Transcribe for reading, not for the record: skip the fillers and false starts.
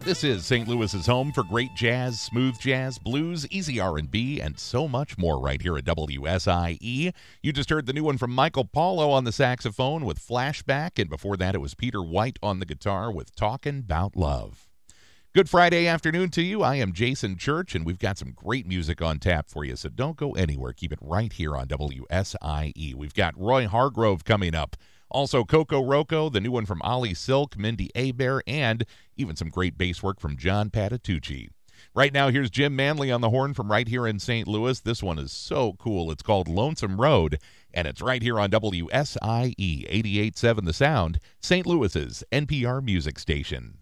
This is St. Louis's home for great jazz, smooth jazz, blues, easy R&B, and so much more right here at WSIE. You just heard the new one from Michael Paulo on the saxophone with Flashback, and before that it was Peter White on the guitar with Talkin' 'Bout Love. Good Friday afternoon to you. I am Jason Church, and we've got some great music on tap for you, so don't go anywhere. Keep it right here on WSIE. We've got Roy Hargrove coming up. Also, Coco Roco, the new one from Ollie Silk, Mindy Abair, and even some great bass work from John Patitucci. Right now, here's Jim Manley on the horn from right here in St. Louis. This one is so cool. It's called Lonesome Road, and it's right here on WSIE 88.7 The Sound, St. Louis's NPR music station.